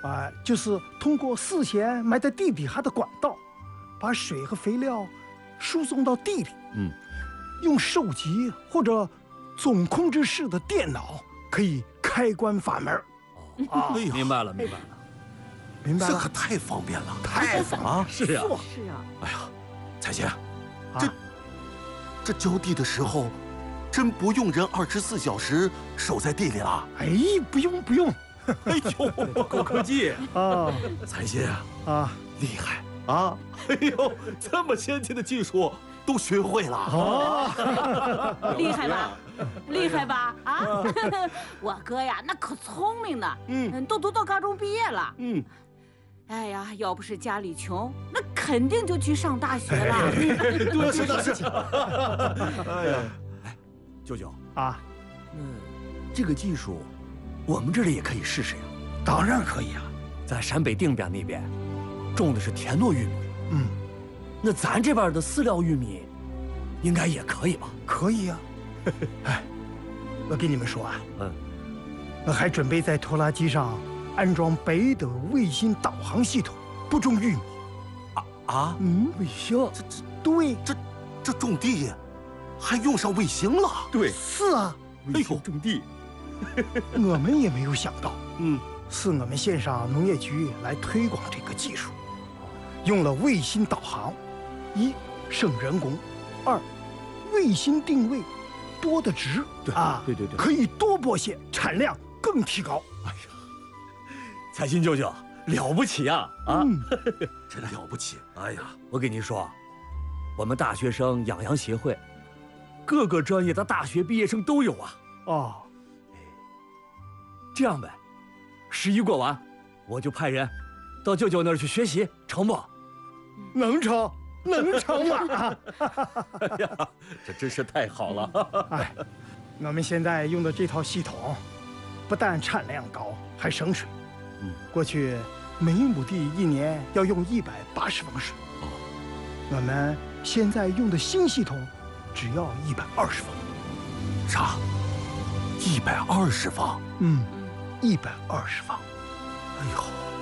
就是通过事先埋在地底下的管道，把水和肥料输送到地里。用手机或者总控制室的电脑可以开关阀门。 明白了。 明白了。 这可太方便了，太方便了。 是啊。 哎呀，彩仙，这浇地的时候，真不用人24小时守在地里了？ 哎，不用。 哎呦， 高科技啊！ 彩仙厉害啊！ 哎呦，这么先进的技术都学会了。 厉害吧？厉害吧？啊！我哥呀，那可聪明呢。都读到高中毕业了。哎呀，要不是家里穷，那肯定就去上大学了。 对，是的。 哎呀，舅舅这个技术，我们这里也可以试试呀。 当然可以啊， 在陕北定边那边，种的是田糯玉米。那咱这边的饲料玉米，应该也可以吧？ 可以啊。哎，我跟你们说我还准备在拖拉机上安装北斗卫星导航系统，不种玉米。 卫星？ 对， 这种地还用上卫星了？ 对， 是啊。 卫星种地， 我们也没有想到，是我们县上农业局来推广这个技术，用了卫星导航，一省人工，二卫星定位播得直， 对， 可以多播些，产量更提高。 哎呀，彩新舅舅了不起呀！ 真了不起！哎呀， 我跟你说，我们大学生养羊协会，各个专业的大学毕业生都有啊。这样呗，11过完，我就派人到舅舅那儿去学习，成不？ 能成嘛！ 哎呀，这真是太好了！ 我们现在用的这套系统，不但产量高，还省水。过去每亩地一年要用180方水，我们现在用的新系统只要120方。 啥？120方？120方。 哎呦，